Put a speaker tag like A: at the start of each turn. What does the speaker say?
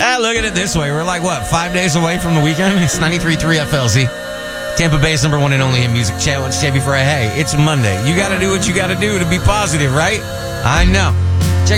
A: Look at it this way. We're like, 5 days away from the weekend? It's 93.3 FLZ. Tampa Bay's number one and only hit music channel. It's Chevy for a hey. It's Monday. You got to do what you got to do to be positive, right? I know.